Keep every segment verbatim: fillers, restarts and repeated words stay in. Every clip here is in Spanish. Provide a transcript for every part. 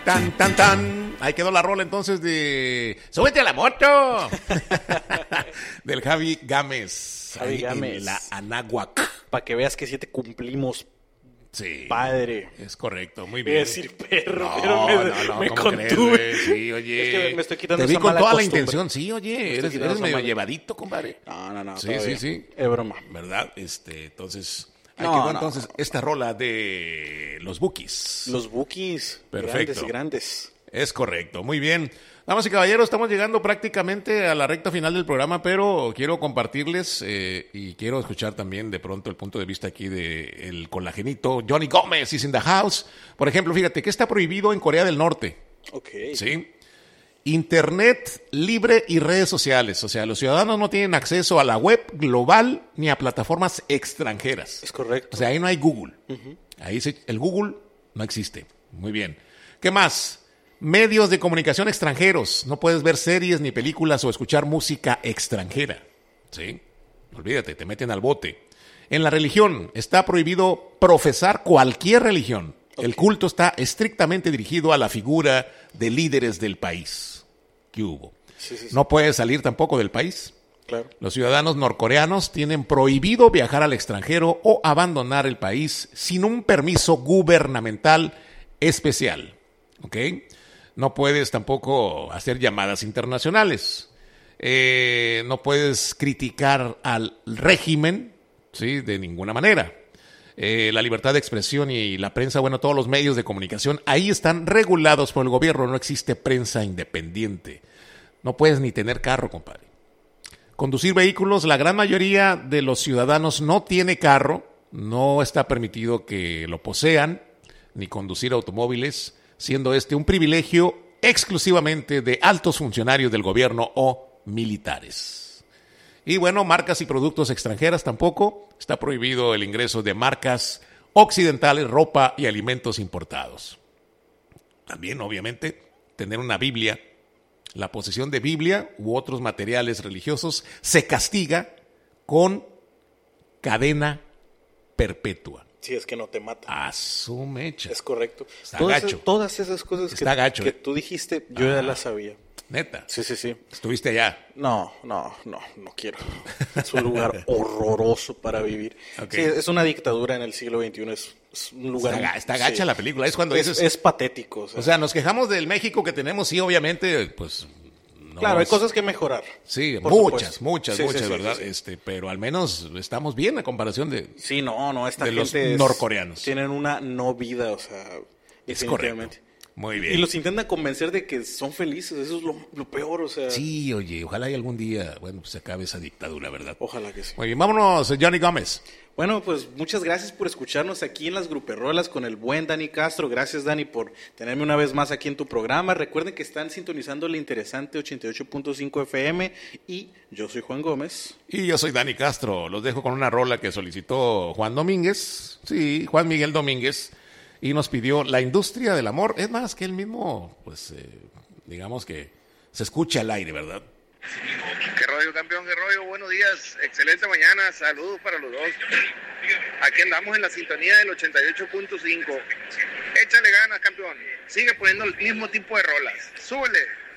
Tan, tan, tan. Ahí quedó la rola entonces de ¡Súbete a la moto! Del Javi Gámez. Javi Gámez. En la Anáhuac. Para que veas que sí te cumplimos. Sí. Padre. Es correcto, muy Voy bien. a decir perro, No, pero me, no, no, me ¿cómo contuve. crees, güey? Sí, oye. Es que me estoy quitando Te vi esa con mala toda la costumbre. intención, sí, oye. Me estoy Eres, quitando eres esa medio mala- llevadito, compadre. No, no, no. Sí, todavía. sí, sí. Es broma. ¿Verdad? Este, entonces... Ahí No, quedó no. entonces esta rola de los Bukis. Los Bukis. Perfecto. Grandes, grandes. Es correcto, muy bien. Damas y caballeros, estamos llegando prácticamente a la recta final del programa, pero quiero compartirles eh, y quiero escuchar también de pronto el punto de vista aquí del colagenito Johnny Gómez is in the house. Por ejemplo, fíjate, ¿qué está prohibido en Corea del Norte? Ok. ¿Sí? Internet libre y redes sociales. O sea, los ciudadanos no tienen acceso a la web global ni a plataformas extranjeras. Es correcto. O sea, ahí no hay Google. Uh-huh. Ahí se, el Google no existe. Muy bien. ¿Qué más? Medios de comunicación extranjeros. No puedes ver series ni películas o escuchar música extranjera. ¿Sí? Olvídate, te meten al bote. En la religión está prohibido profesar cualquier religión. Okay. El culto está estrictamente dirigido a la figura de líderes del país. ¿Qué hubo? Sí, sí, sí. No puedes salir tampoco del país. Claro. Los ciudadanos norcoreanos tienen prohibido viajar al extranjero o abandonar el país sin un permiso gubernamental especial. ¿Ok? No puedes tampoco hacer llamadas internacionales. Eh, no puedes criticar al régimen, ¿sí? De ninguna manera. Eh, la libertad de expresión y la prensa, bueno, todos los medios de comunicación, ahí están regulados por el gobierno. No existe prensa independiente. No puedes ni tener carro, compadre. Conducir vehículos, la gran mayoría de los ciudadanos no tiene carro. No está permitido que lo posean, ni conducir automóviles, siendo este un privilegio exclusivamente de altos funcionarios del gobierno o militares. Y bueno, marcas y productos extranjeras tampoco. Está prohibido el ingreso de marcas occidentales, ropa y alimentos importados. También, obviamente, tener una Biblia, la posesión de Biblia u otros materiales religiosos se castiga con cadena perpetua. Si es que no te mata. A su mecha. Es correcto. Está todas, gacho. Todas esas cosas Está que, gacho, que eh. tú dijiste, yo Ah. ya las sabía. Neta. Sí, sí, sí. Estuviste allá. No, no, no, no quiero. Es un lugar horroroso para vivir. Okay. Sí, es una dictadura en el siglo veintiuno. Es, es un lugar... Está, está gacha sí. la película. Es cuando es, dices... es patético. O sea, O sea, nos quejamos del México que tenemos, sí, obviamente, pues... No claro, hay es- cosas que mejorar. Sí, por muchas, supuesto. muchas, Sí, sí, muchas, sí, ¿verdad? sí, sí. Este, pero al menos estamos bien a comparación de... Sí, no, no, esta de gente los es- norcoreanos. tienen una no vida, o sea, Es definitivamente. correcto. Muy bien. Y los intentan convencer de que son felices, eso es lo, lo peor, o sea. Sí, oye, ojalá y algún día, bueno, pues se acabe esa dictadura, ¿verdad? Ojalá que sí. Muy bien, vámonos, Johnny Gómez. Bueno, pues muchas gracias por escucharnos aquí en las Gruperrolas con el buen Dani Castro. Gracias, Dani, por tenerme una vez más aquí en tu programa. Recuerden que están sintonizando la interesante ochenta y ocho punto cinco F M y yo soy Juan Gómez. Y yo soy Dani Castro. Los dejo con una rola que solicitó Juan Domínguez. Sí, Juan Miguel Domínguez. Y nos pidió La Industria del Amor. Es más, que él mismo, pues, eh, digamos que se escucha al aire, ¿verdad? ¿Qué rollo, campeón? ¿Qué rollo? Buenos días, excelente mañana, saludos para los dos. Aquí andamos en la sintonía del ochenta y ocho punto cinco. Échale ganas, campeón. Sigue poniendo el mismo tipo de rolas. Súbele.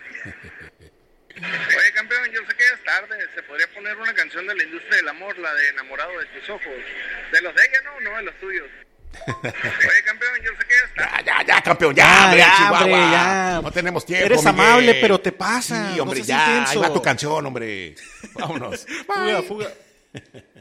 Oye, campeón, yo sé que ya es tarde. Se podría poner una canción de La Industria del Amor, la de Enamorado de tus ojos. De los de ella, ¿no? No de los tuyos. Oye, campeón, yo sé que ya es tarde. Ya, ya, ya, campeón, ya, Ya, hombre, ya, Chihuahua. hombre, ya. No tenemos tiempo, Eres Miguel. amable, pero te pasa. Sí, No hombre, seas ya. intenso. Ahí va tu canción, hombre. Vámonos. Fuga, fuga.